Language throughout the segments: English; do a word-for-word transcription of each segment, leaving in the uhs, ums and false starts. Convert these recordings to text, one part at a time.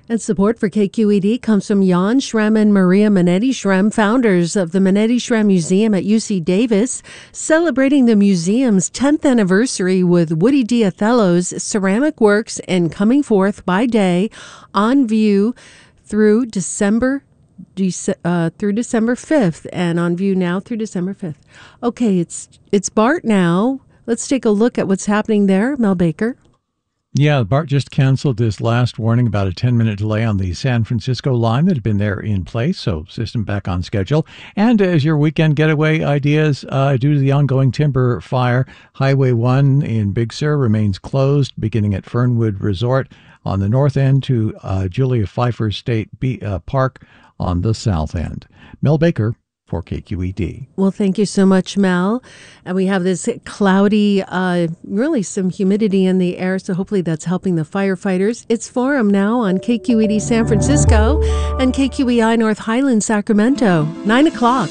And support for K Q E D comes from Jan Schrem and Maria Manetti Schrem, founders of the Manetti Schrem Museum at U C Davis, celebrating the museum's tenth anniversary with Woody Diathello's ceramic works and Coming Forth by Day on view through December Dece- uh, through December fifth, and on view now through December fifth. Okay, it's it's BART now. Let's take a look at what's happening there. Mel Baker. Yeah, BART just canceled this last warning about a ten-minute delay on the San Francisco line that had been there in place, so system back on schedule. And as your weekend getaway ideas, uh, due to the ongoing timber fire, Highway one in Big Sur remains closed, beginning at Fernwood Resort on the north end to uh, Julia Pfeiffer State B- uh, Park on the south end. Mel Baker for K Q E D. Well, thank you so much, Mel. And we have this cloudy, uh, really some humidity in the air, so hopefully that's helping the firefighters. It's Forum now on K Q E D San Francisco and K Q E I North Highland, Sacramento, nine o'clock.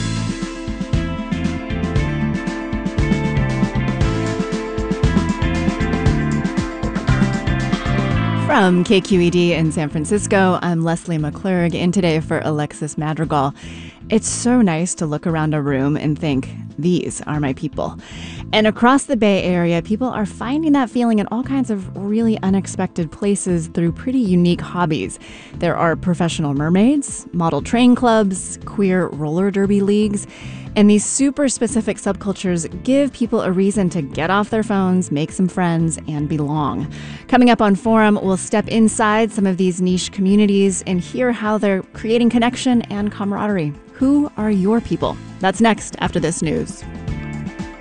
From K Q E D in San Francisco, I'm Leslie McClurg, in today for Alexis Madrigal. It's so nice to look around a room and think, these are my people. And across the Bay Area, people are finding that feeling in all kinds of really unexpected places through pretty unique hobbies. There are professional mermaids, model train clubs, queer roller derby leagues, and these super specific subcultures give people a reason to get off their phones, make some friends, and belong. Coming up on Forum, we'll step inside some of these niche communities and hear how they're creating connection and camaraderie. Who are your people? That's next after this news.